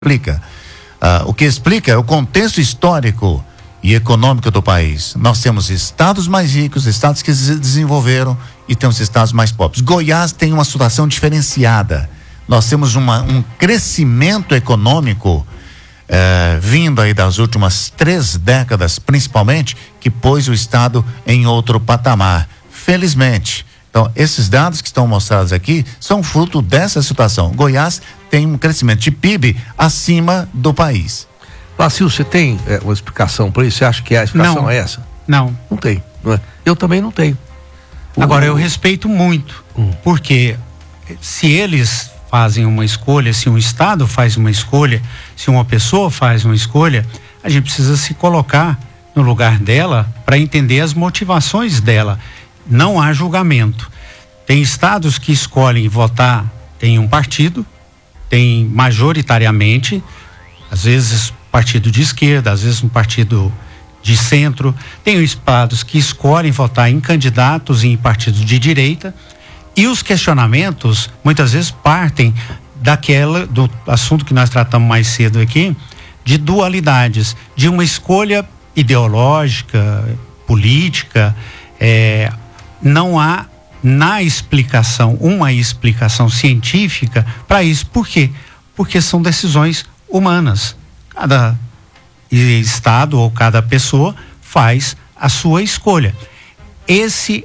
explica. O que explica é o contexto histórico e econômico do país. Nós temos estados mais ricos, estados que se desenvolveram, e temos estados mais pobres. Goiás tem uma situação diferenciada. Nós temos um crescimento econômico vindo aí das últimas 3 décadas, principalmente, que pôs o estado em outro patamar. Felizmente. Então, esses dados que estão mostrados aqui são fruto dessa situação. Goiás tem um crescimento de PIB acima do país. Lacil, você tem uma explicação para isso? Você acha que a explicação é essa? Não. Não tem. Não é? Eu também não tenho. Agora, eu respeito muito, porque se eles fazem uma escolha, se um estado faz uma escolha, se uma pessoa faz uma escolha, a gente precisa se colocar no lugar dela para entender as motivações dela. Não há julgamento. Tem estados que escolhem votar em um partido, tem majoritariamente, às vezes partido de esquerda, às vezes um partido de centro. Tem estados que escolhem votar em candidatos em partidos de direita, e os questionamentos muitas vezes partem do assunto que nós tratamos mais cedo aqui, de dualidades, de uma escolha ideológica, política. Não há na explicação uma explicação científica para isso. Por quê? Porque são decisões humanas. Cada estado ou cada pessoa faz a sua escolha. Esse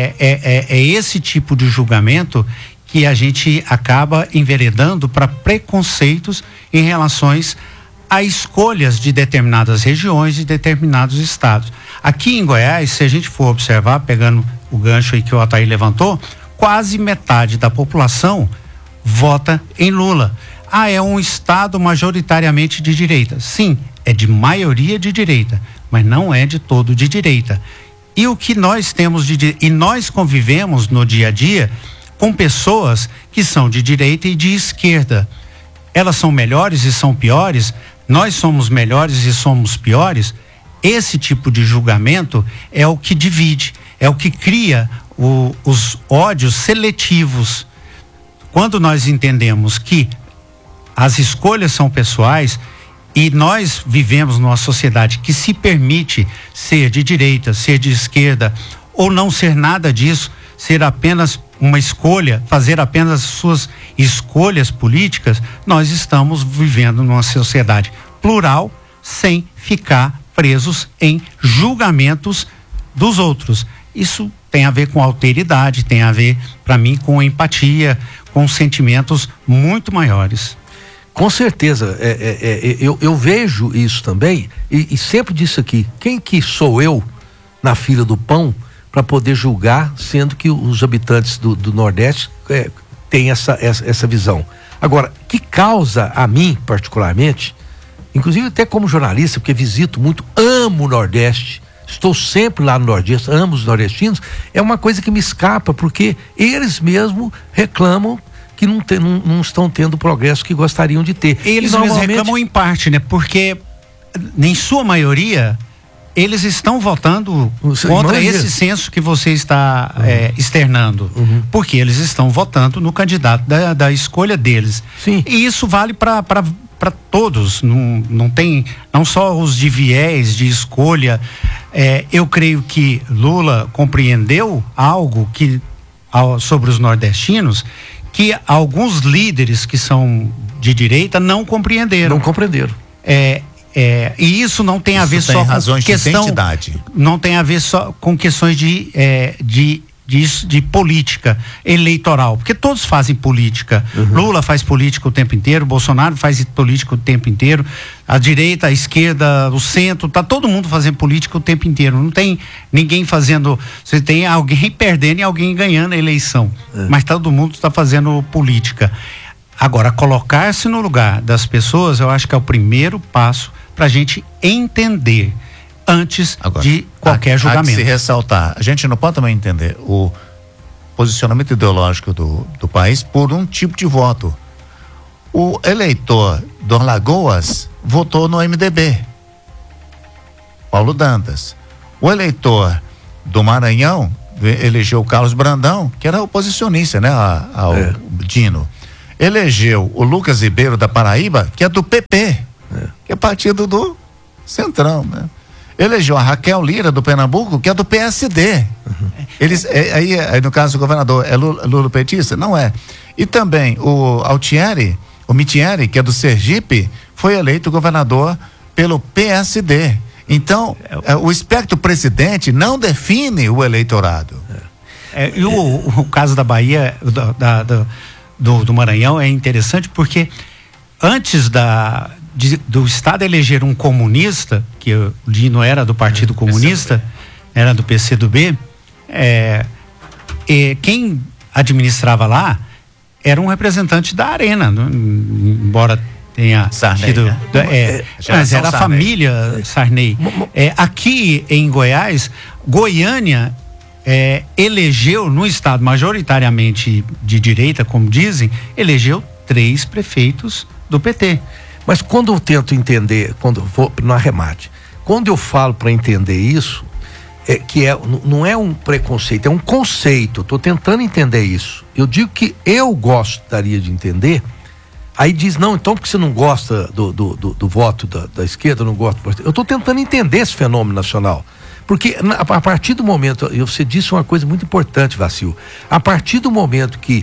esse tipo de julgamento que a gente acaba enveredando para preconceitos em relação a escolhas de determinadas regiões, de determinados estados. Aqui em Goiás, se a gente for observar, pegando o gancho aí que o Otair levantou, quase metade da população vota em Lula. É um estado majoritariamente de direita. Sim, é de maioria de direita, mas não é de todo de direita. E o que nós temos e nós convivemos no dia a dia com pessoas que são de direita e de esquerda. Elas são melhores e são piores? Nós somos melhores e somos piores? Esse tipo de julgamento é o que divide, é o que cria os ódios seletivos. Quando nós entendemos que as escolhas são pessoais e nós vivemos numa sociedade que se permite ser de direita, ser de esquerda, ou não ser nada disso, ser apenas uma escolha, fazer apenas suas escolhas políticas, nós estamos vivendo numa sociedade plural, sem ficar presos em julgamentos dos outros. Isso tem a ver com alteridade, tem a ver, para mim, com empatia, com sentimentos muito maiores. Com certeza, eu vejo isso também, e sempre disse aqui, quem que sou eu na fila do pão para poder julgar, sendo que os habitantes do Nordeste têm essa visão. Agora, que causa a mim, particularmente, inclusive até como jornalista, porque visito muito, amo o Nordeste, estou sempre lá no Nordeste, amo os nordestinos, é uma coisa que me escapa, porque eles mesmos reclamam que não estão tendo o progresso que gostariam de ter. Eles normalmente reclamam em parte, né? Porque, em sua maioria, eles estão votando contra esse censo que você está externando. Porque eles estão votando no candidato da escolha deles. Sim. E isso vale para todos. Não tem, não só os de viés de escolha. Eu creio que Lula compreendeu algo sobre os nordestinos que alguns líderes que são de direita não compreenderam. Não compreenderam. E isso não tem a ver só com razões de identidade. Não tem a ver só com questões de política eleitoral, porque todos fazem política. Lula faz política o tempo inteiro, Bolsonaro faz política o tempo inteiro, a direita, a esquerda, o centro, tá todo mundo fazendo política o tempo inteiro. Não tem ninguém fazendo, você tem alguém perdendo e alguém ganhando a eleição, mas todo mundo está fazendo política. Agora, colocar-se no lugar das pessoas, eu acho que é o primeiro passo para a gente entender antes de qualquer julgamento. Há que se ressaltar, a gente não pode também entender o posicionamento ideológico do país por um tipo de voto. O eleitor do Alagoas votou no MDB, Paulo Dantas. O eleitor do Maranhão elegeu o Carlos Brandão, que era oposicionista, né, ao Dino. elegeu o Lucas Ribeiro da Paraíba, que é do PP, que é partido do Centrão, né? Elegeu a Raquel Lira do Pernambuco, que é do PSD. Eles, aí no caso o governador é Lula petista? Não é. E também o Mitieri, que é do Sergipe, foi eleito governador pelo PSD. Então, o espectro presidente não define o eleitorado. E o caso da Bahia, do Maranhão, é interessante porque antes do Estado eleger um comunista, que o Dino era do Partido Comunista, era do PCdoB, quem administrava lá era um representante da Arena, embora tenha sido, né? mas era a família Sarney. Aqui em Goiás, Goiânia elegeu no estado majoritariamente de direita, como dizem, elegeu 3 prefeitos do PT. Mas quando eu tento entender, quando eu vou no arremate, quando eu falo para entender isso, não é um preconceito, é um conceito. Estou tentando entender isso. Eu digo que eu gostaria de entender. Aí diz, não, então porque você não gosta do voto da esquerda, não gosta do partido. Eu estou tentando entender esse fenômeno nacional. Porque a partir do momento, você disse uma coisa muito importante, Vacil, a partir do momento que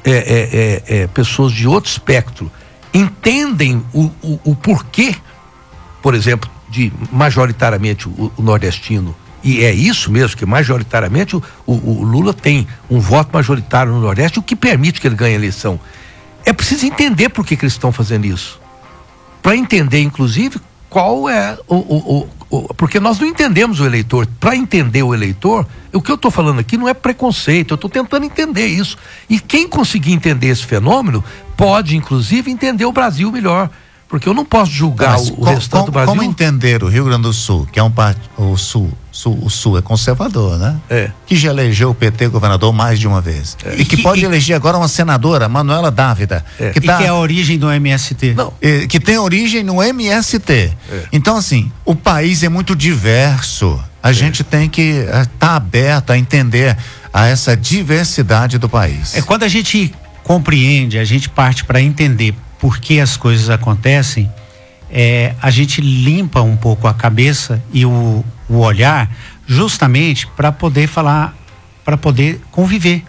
pessoas de outro espectro entendem o porquê, por exemplo, de majoritariamente o nordestino, e é isso mesmo, que majoritariamente o Lula tem um voto majoritário no Nordeste, o que permite que ele ganhe a eleição. É preciso entender por que eles estão fazendo isso. Para entender, inclusive, qual é porque nós não entendemos o eleitor. Para entender o eleitor, o que eu estou falando aqui não é preconceito, eu estou tentando entender isso. E quem conseguir entender esse fenômeno pode, inclusive, entender o Brasil melhor. Porque eu não posso julgar o restante do Brasil. Como entender o Rio Grande do Sul, que é o Sul é conservador, né? Que já elegeu o PT governador mais de uma vez. E que pode eleger agora uma senadora, Manuela Dávida. Que é a origem do MST. Não. Que tem origem no MST. Então, assim, o país é muito diverso. A gente tem que estar aberto a entender a essa diversidade do país. Quando a gente compreende, a gente parte para entender por que as coisas acontecem, a gente limpa um pouco a cabeça e o olhar, justamente para poder falar, para poder conviver.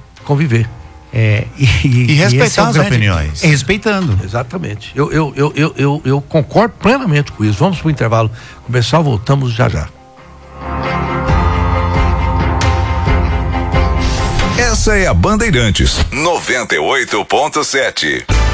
E respeitar as opiniões. Respeitando. Exatamente. Eu concordo plenamente com isso. Vamos para o intervalo comercial, voltamos já já. Essa é a Bandeirantes 98.7.